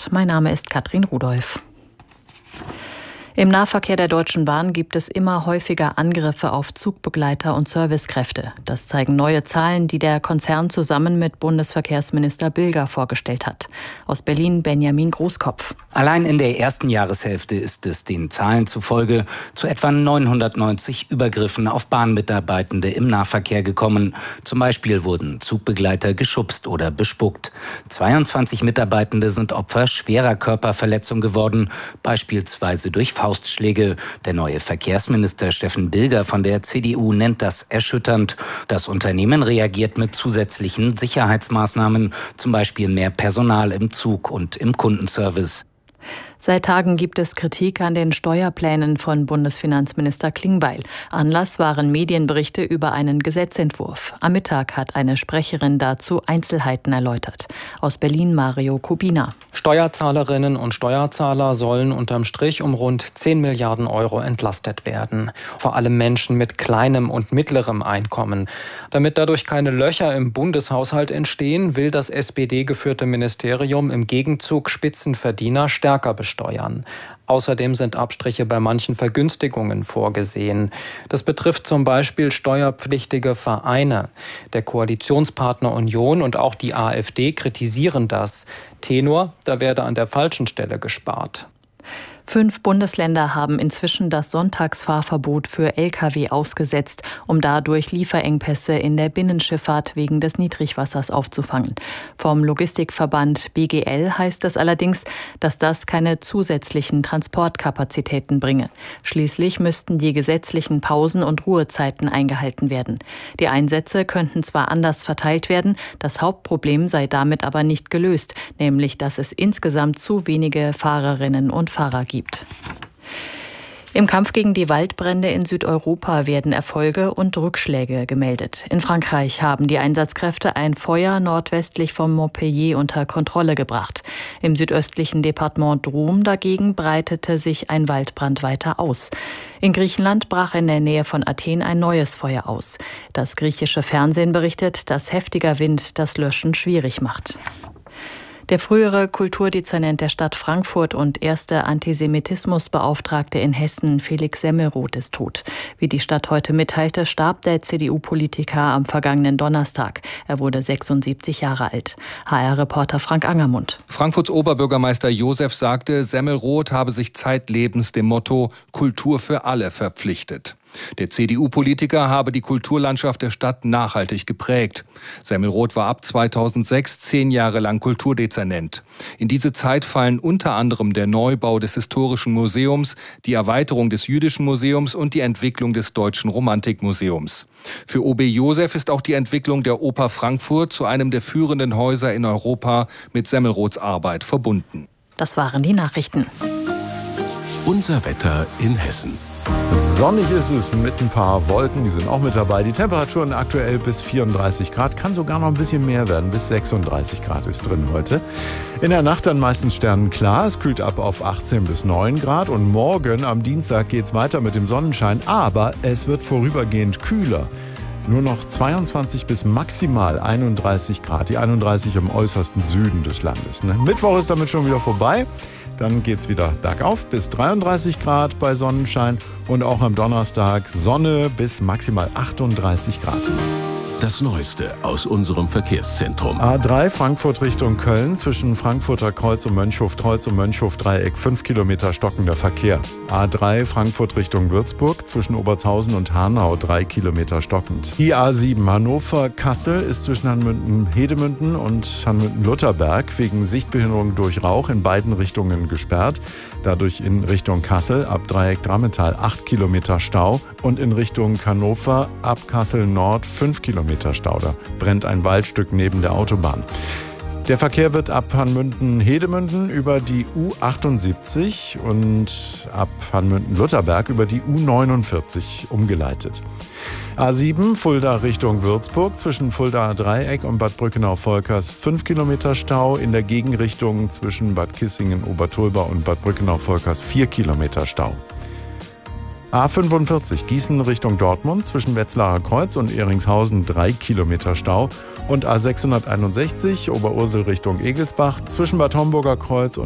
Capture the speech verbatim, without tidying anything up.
Abend. Mein Name ist Katrin Rudolph. Im Nahverkehr der Deutschen Bahn gibt es immer häufiger Angriffe auf Zugbegleiter und Servicekräfte. Das zeigen neue Zahlen, die der Konzern zusammen mit Bundesverkehrsminister Bilger vorgestellt hat. Aus Berlin Benjamin Großkopf. Allein in der ersten Jahreshälfte ist es den Zahlen zufolge zu etwa neunhundertneunzig Übergriffen auf Bahnmitarbeitende im Nahverkehr gekommen. Zum Beispiel wurden Zugbegleiter geschubst oder bespuckt. zweiundzwanzig Mitarbeitende sind Opfer schwerer Körperverletzung geworden, beispielsweise durch Faustschläge. Der neue Verkehrsminister Steffen Bilger von der C D U nennt das erschütternd. Das Unternehmen reagiert mit zusätzlichen Sicherheitsmaßnahmen, zum Beispiel mehr Personal im Zug und im Kundenservice. Seit Tagen gibt es Kritik an den Steuerplänen von Bundesfinanzminister Klingbeil. Anlass waren Medienberichte über einen Gesetzentwurf. Am Mittag hat eine Sprecherin dazu Einzelheiten erläutert. Aus Berlin Mario Kubina. Steuerzahlerinnen und Steuerzahler sollen unterm Strich um rund zehn Milliarden Euro entlastet werden. Vor allem Menschen mit kleinem und mittlerem Einkommen. Damit dadurch keine Löcher im Bundeshaushalt entstehen, will das S P D-geführte Ministerium im Gegenzug Spitzenverdiener stärker besteuern. Steuern. Außerdem sind Abstriche bei manchen Vergünstigungen vorgesehen. Das betrifft zum Beispiel steuerpflichtige Vereine. Der Koalitionspartner Union und auch die AfD kritisieren das. Tenor, da werde an der falschen Stelle gespart. Fünf Bundesländer haben inzwischen das Sonntagsfahrverbot für L K W ausgesetzt, um dadurch Lieferengpässe in der Binnenschifffahrt wegen des Niedrigwassers aufzufangen. Vom Logistikverband B G L heißt es allerdings, dass das keine zusätzlichen Transportkapazitäten bringe. Schließlich müssten die gesetzlichen Pausen- und Ruhezeiten eingehalten werden. Die Einsätze könnten zwar anders verteilt werden, das Hauptproblem sei damit aber nicht gelöst, nämlich dass es insgesamt zu wenige Fahrerinnen und Fahrer gibt. Im Kampf gegen die Waldbrände in Südeuropa werden Erfolge und Rückschläge gemeldet. In Frankreich haben die Einsatzkräfte ein Feuer nordwestlich von Montpellier unter Kontrolle gebracht. Im südöstlichen Departement Drôme dagegen breitete sich ein Waldbrand weiter aus. In Griechenland brach in der Nähe von Athen ein neues Feuer aus. Das griechische Fernsehen berichtet, dass heftiger Wind das Löschen schwierig macht. Der frühere Kulturdezernent der Stadt Frankfurt und erste Antisemitismusbeauftragte in Hessen, Felix Semmelroth, ist tot. Wie die Stadt heute mitteilte, starb der C D U-Politiker am vergangenen Donnerstag. Er wurde sechsundsiebzig Jahre alt. H R-Reporter Frank Angermund. Frankfurts Oberbürgermeister Josef sagte, Semmelroth habe sich zeitlebens dem Motto Kultur für alle verpflichtet. Der C D U-Politiker habe die Kulturlandschaft der Stadt nachhaltig geprägt. Semmelroth war ab zweitausendsechs zehn Jahre lang Kulturdezernent. In diese Zeit fallen unter anderem der Neubau des Historischen Museums, die Erweiterung des Jüdischen Museums und die Entwicklung des Deutschen Romantikmuseums. Für O B Josef ist auch die Entwicklung der Oper Frankfurt zu einem der führenden Häuser in Europa mit Semmelroths Arbeit verbunden. Das waren die Nachrichten. Unser Wetter in Hessen. Sonnig ist es mit ein paar Wolken, die sind auch mit dabei. Die Temperaturen aktuell bis vierunddreißig Grad, kann sogar noch ein bisschen mehr werden, bis sechsunddreißig Grad ist drin heute. In der Nacht dann meistens sternenklar, es kühlt ab auf achtzehn bis neun Grad und morgen am Dienstag geht's weiter mit dem Sonnenschein, aber es wird vorübergehend kühler. Nur noch zweiundzwanzig bis maximal einunddreißig Grad, die einunddreißig im äußersten Süden des Landes. Mittwoch ist damit schon wieder vorbei. Dann geht's wieder bergauf bis dreiunddreißig Grad bei Sonnenschein und auch am Donnerstag Sonne bis maximal achtunddreißig Grad. Das Neueste aus unserem Verkehrszentrum. A drei Frankfurt Richtung Köln zwischen Frankfurter Kreuz und Mönchhof-Kreuz und Mönchhof-Dreieck fünf Kilometer stockender Verkehr. A drei Frankfurt Richtung Würzburg zwischen Obertshausen und Hanau drei Kilometer stockend. Die A sieben Hannover-Kassel ist zwischen Hanmünden-Hedemünden und Hanmünden-Lutherberg wegen Sichtbehinderung durch Rauch in beiden Richtungen gesperrt. Dadurch in Richtung Kassel ab Dreieck Drammental acht Kilometer Stau und in Richtung Hannover ab Kassel Nord fünf Kilometer Stau. Da brennt ein Waldstück neben der Autobahn. Der Verkehr wird ab Hanmünden-Hedemünden über die U achtundsiebzig und ab Hanmünden-Lutherberg über die U neunundvierzig umgeleitet. A sieben Fulda Richtung Würzburg zwischen Fuldaer Dreieck und Bad Brückenau-Volkers fünf Kilometer Stau. In der Gegenrichtung zwischen Bad Kissingen, Obertolba und Bad Brückenau-Volkers vier Kilometer Stau. A fünfundvierzig Gießen Richtung Dortmund zwischen Wetzlarer Kreuz und Ehringshausen drei Kilometer Stau. Und A sechshunderteinundsechzig Oberursel Richtung Egelsbach zwischen Bad Homburger Kreuz und